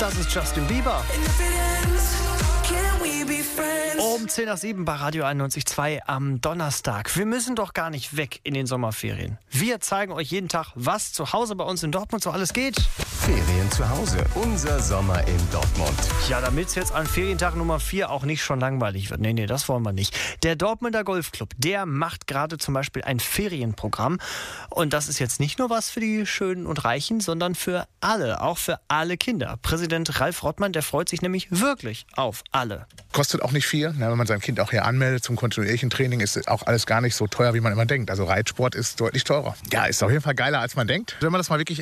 das ist Justin Bieber. Um 10 nach 7 bei Radio 91.2 am Donnerstag. Wir müssen doch gar nicht weg in den Sommerferien. Wir zeigen euch jeden Tag, was zu Hause bei uns in Dortmund so alles geht. Ferien zu Hause, unser Sommer in Dortmund. Ja, damit es jetzt an Ferientag Nummer 4 auch nicht schon langweilig wird. Nee, das wollen wir nicht. Der Dortmunder Golfclub, der macht gerade zum Beispiel ein Ferienprogramm. Und das ist jetzt nicht nur was für die Schönen und Reichen, sondern für alle, auch für alle Kinder. Präsident Ralf Rottmann, der freut sich nämlich wirklich auf alle. Kostet auch nicht viel. Wenn man sein Kind auch hier anmeldet zum kontinuierlichen Training, ist auch alles gar nicht so teuer, wie man immer denkt. Also Reitsport ist deutlich teurer. Ja, ist auf jeden Fall geiler, als man denkt. Wenn man das mal wirklich